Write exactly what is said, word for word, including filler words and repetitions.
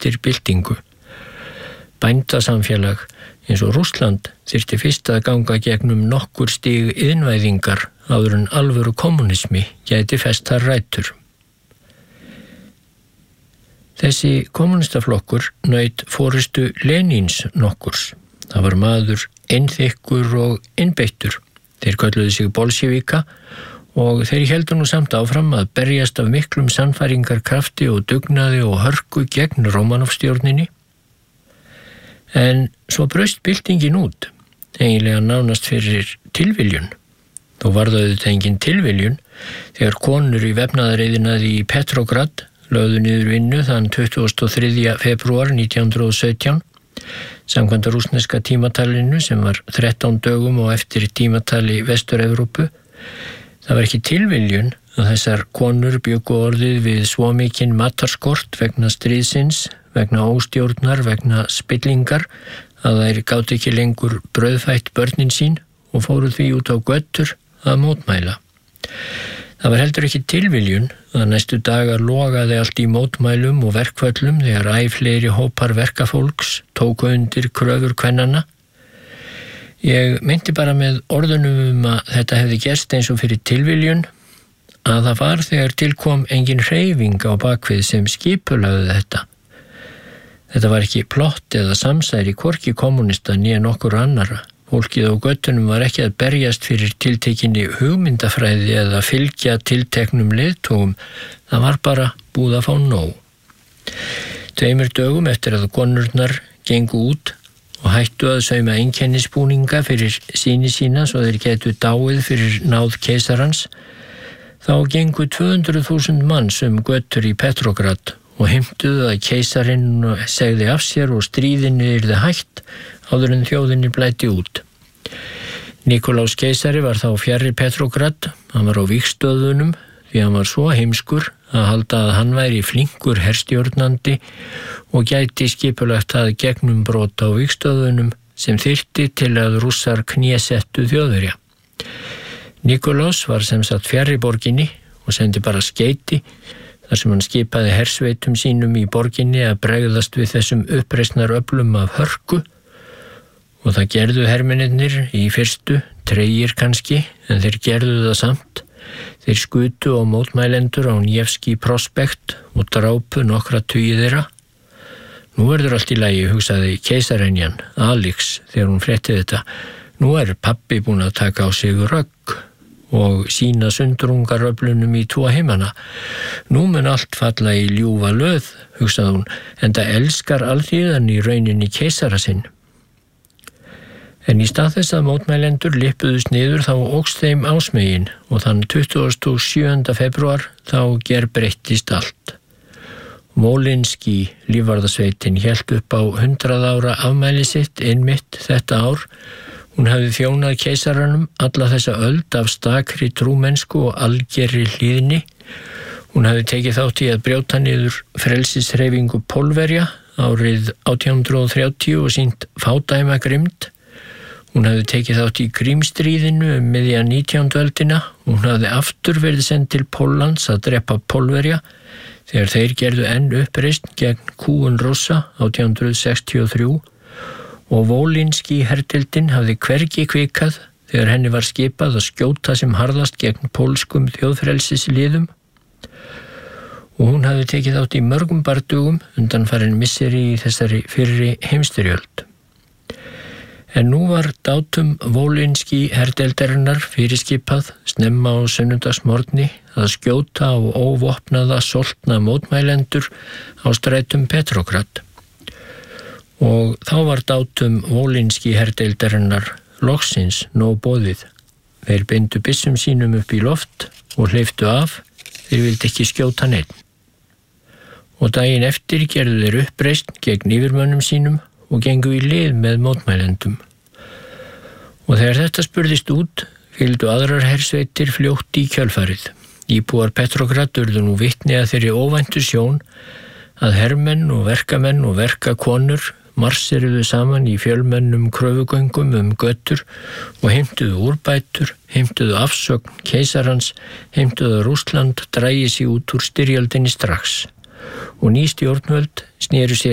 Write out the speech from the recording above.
eftir byltingu. Bændasamfélag eins og Rússland þyrfti fyrst að ganga gegnum nokkur stig iðnvæðingar áður en alvöru kommunismi gæti fest þar rætur. Þessi kommunistaflokkur naut forystu Lenins nokkurs. Það var maður einþykkur og einbeittur. Þeir kölluðu sig bolsjevika og þeir héldu nú samt áfram að berjast af miklum sannfæringarkrafti og dugnaði og hörku gegn Rómanovstjórninni. En svo braust byltingin út, eiginlega nánast fyrir tilviljun. Þó var það auðvitað engin tilviljun þegar konur í vefnaðariðinaði í Petrograd lögðu niður vinnu þann tuttugasta og þriðja febrúar nítján hundruð og sautján, samkvæmt rússneska tímatalinu sem var þrettán dögum og eftir tímatali Vestur-Evrópu. Það var ekki tilviljun að þessar konur bjuggu orðið við svo mikinn matarskort vegna stríðsins, vegna óstjórnar, vegna spillingar, að þær gátu ekki lengur brauðfætt börnin sín og fóru því út á götur að mótmæla. Það var heldur ekki tilviljun að næstu dagar logaði allt í mótmælum og verkföllum þegar æ fleiri hópar verkafólks tóku undir kröfur kvennanna. Ég meinti bara með orðunum um að þetta hefði gerst eins og fyrir tilviljun að það var þegar tilkom engin hreyfing á bakvið sem skipulagði þetta. Þetta var ekki plott eða samsæri hvorki kommunista né nokkur annara. Fólkið á göttunum var ekki að berjast fyrir tiltekinni hugmyndafræði eða fylgja tilteknum leiðtogum. Það var bara búið að fá nóg. Tveimur dögum eftir að konurnar gengu út og hættu að sauma einkennisbúninga fyrir síni sína svo þeir getu dáið fyrir náð keisarans, þá gengu tvö hundruð þúsund manns um götur í Petrograd og heimtuðu að keisarinn segði af sér og stríðinu yrði hætt áður en þjóðinni blæti út. Nikolás keisari var þá fjarri Petrograd, hann var á vígstöðunum því hann var svo heimskur að halda að hann væri flinkur herstjórnandi og gæti skipulagt að gegnum brot á vígstöðunum sem þyrfti til að Rússar knésettu Þjóðverja. Nikolás var sem sagt fjarri borginni og sendi bara skeyti þar sem hann skipaði hersveitum sínum í borginni að bregðast við þessum uppreisnaröflum af hörku. Og það gerðu hermennirnir í fyrstu, tregir kannski, en þeir gerðu það samt. Þeir skutu á mótmælendur á Nevski Prospekt og drápu nokkra tugi þeirra. Nú verður allt í lagi, hugsaði keisarenjan, Alex, þegar hún frétti þetta. Nú er pabbi búinn að taka á sig rögg og sína sundrungaröflunum í tvo heimana. Nú mun allt falla í ljúfa löð, hugsaði hún, en það elskar alþýðan í rauninni keisara sinn. En í stað þess að mótmælendur lippuðust niður þá óx þeim ásmegin og þann tuttugasta og sjöunda febrúar þá gerbreyttist allt. Mólinski lífvarðasveitin hélt upp á hundrað ára afmæli sitt einmitt þetta ár. Hún hafði þjónað keisaranum alla þessa öld af stakri trúmennsku og algerri hlýðni. Hún hafði tekið þátt í að brjóta niður frelsishreyfingu Pólverja árið átján hundruð þrjátíu og sýnt fádæma grimmd. Hún hafði tekið þátt í Krímstríðinu um miðja nítjándu öldina. Hún hafði aftur verið send til Póllands að drepa Pólverja þegar þeir gerðu enn uppreisn gegn kúgun Rússa átján hundruð sextíu og þrjú og Vólinski herdeildin hafði hvergi kvikað þegar henni var skipað að skjóta sem harðast gegn pólskum þjóðfrelsisliðum. Og hún hafði tekið þátt í mörgum bardugum undanfarin misseri í þessari fyrri heimsstyrjöld. En nú var dátum Vólinski herdeildarinnar fyrirskipað snemma á sunnudagsmorgni að skjóta á óvopnaða soltna mótmælendur á strætum Petrograd. Og þá var dátum Vólinski herdeildarinnar loksins nóg boðið. Þeir bindu byssum sínum upp í loft og hleyptu af, þeir vildi ekki skjóta neinn. Og daginn eftir gerðu þeir uppreisn gegn yfirmönnum sínum og gengu í lið með mótmælendum. Og þegar þetta spurðist út, fylgdu aðrar hersveitir fljótt í kjölfarið. Íbúar Petrograd urðu nú vitni að þeirri óvæntu sjón að hermenn og verkamenn og verkakonur marseruðu saman í fjölmennum kröfugöngum um götur og heimtuðu úrbætur, heimtuðu afsögn keisarans, heimtuðu að Rússland drægi sig út úr styrjöldinni strax. Og ný stjórnvöld snéru sér